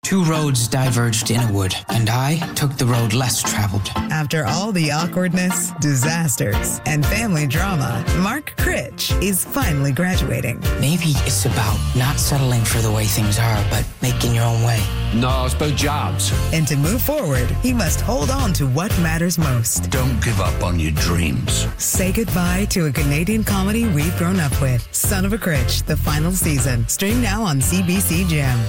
Two roads diverged in a wood, and I took the road less traveled. After all the awkwardness, disasters, and family drama, Mark Critch is finally graduating. Maybe it's about not settling for the way things are, but making your own way. No, it's about jobs. And to move forward, he must hold on to what matters most. Don't give up on your dreams. Say goodbye to a Canadian comedy we've grown up with. Son of a Critch, the final season. Stream now on CBC Gem.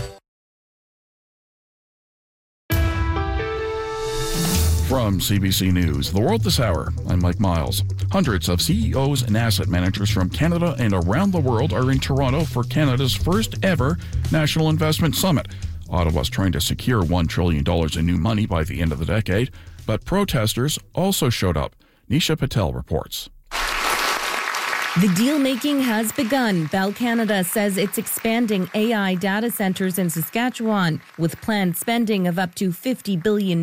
From CBC News, The World This Hour, I'm Mike Miles. Hundreds of CEOs and asset managers from Canada and around the world are in Toronto for Canada's first ever National Investment Summit. Ottawa's trying to secure $1 trillion in new money by the end of the decade, but protesters also showed up. Nisha Patel reports. The deal-making has begun. Bell Canada says it's expanding AI data centers in Saskatchewan with planned spending of up to $50 billion.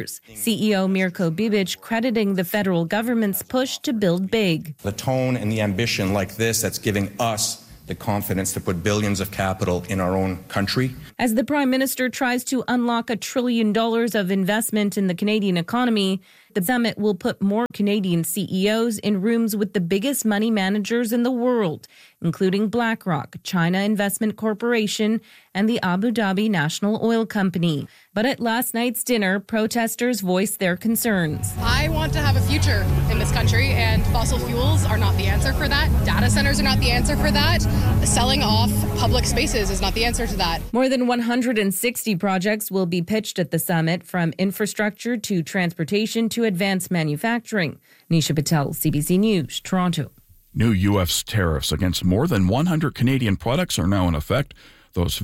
CEO Mirko Bibic crediting the federal government's push to build big. The tone and the ambition like this that's giving us the confidence to put billions of capital in our own country. As the Prime Minister tries to unlock $1 trillion of investment in the Canadian economy, the summit will put more Canadian CEOs in rooms with the biggest money managers in the world, including BlackRock, China Investment Corporation, and the Abu Dhabi National Oil Company. But at last night's dinner, protesters voiced their concerns. I want to have a future in this country, and fossil fuels are not the answer for that. Data centers are not the answer for that. Selling off public spaces is not the answer to that. More than 160 projects will be pitched at the summit, from infrastructure to transportation to advanced manufacturing. Nisha Patel, CBC News, Toronto. New U.S. tariffs against more than 100 Canadian products are now in effect. Those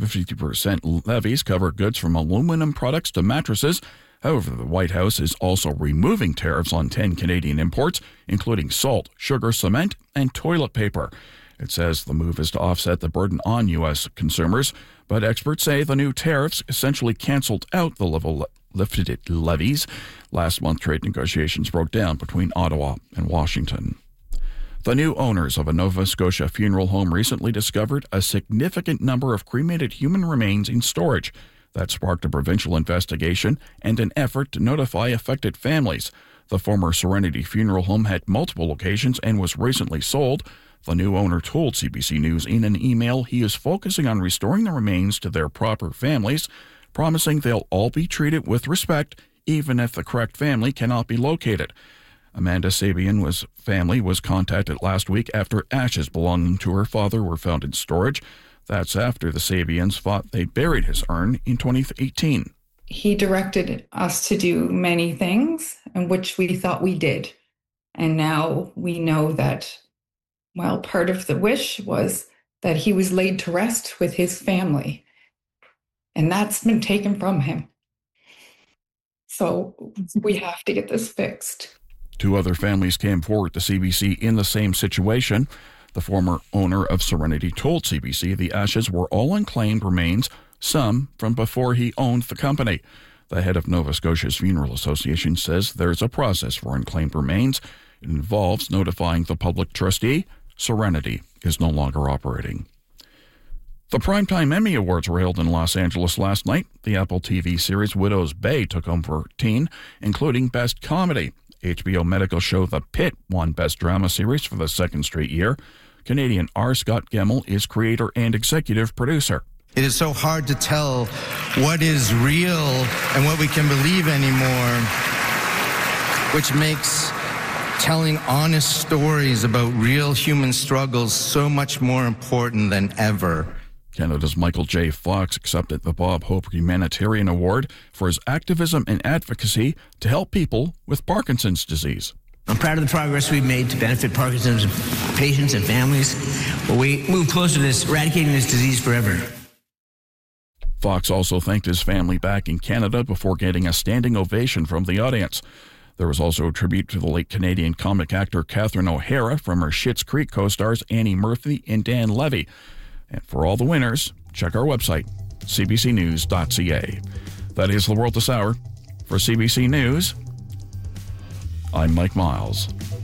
50% levies cover goods from aluminum products to mattresses. However, the White House is also removing tariffs on 10 Canadian imports, including salt, sugar, cement, and toilet paper. It says the move is to offset the burden on U.S. consumers, but experts say the new tariffs essentially canceled out the lifted levies. Last month, trade negotiations broke down between Ottawa and Washington. The new owners of a Nova Scotia funeral home recently discovered a significant number of cremated human remains in storage. That sparked a provincial investigation and an effort to notify affected families. The former Serenity Funeral Home had multiple locations and was recently sold. The new owner told CBC News in an email he is focusing on restoring the remains to their proper families, promising they'll all be treated with respect, even if the correct family cannot be located. Amanda Sabian's family was contacted last week after ashes belonging to her father were found in storage. That's after the Sabians thought they buried his urn in 2018. He directed us to do many things, and which we thought we did. And now we know that, well, part of the wish was that he was laid to rest with his family. And that's been taken from him. So we have to get this fixed. Two other families came forward to CBC in the same situation. The former owner of Serenity told CBC the ashes were all unclaimed remains, some from before he owned the company. The head of Nova Scotia's Funeral Association says there's a process for unclaimed remains. It involves notifying the public trustee. Serenity is no longer operating. The Primetime Emmy Awards were held in Los Angeles last night. The Apple TV series Widow's Bay took home 14, including Best Comedy. HBO medical show The Pit won Best Drama Series for the second straight year. Canadian R. Scott Gemmell is creator and executive producer. It is so hard to tell what is real and what we can believe anymore, which makes telling honest stories about real human struggles so much more important than ever. Canada's Michael J. Fox accepted the Bob Hope Humanitarian Award for his activism and advocacy to help people with Parkinson's disease. I'm proud of the progress we've made to benefit Parkinson's patients and families, but we move closer to eradicating this disease forever. Fox also thanked his family back in Canada before getting a standing ovation from the audience. There was also a tribute to the late Canadian comic actor Catherine O'Hara from her Schitt's Creek co-stars Annie Murphy and Dan Levy. And for all the winners, check our website, cbcnews.ca. That is The World This Hour. For CBC News, I'm Mike Miles.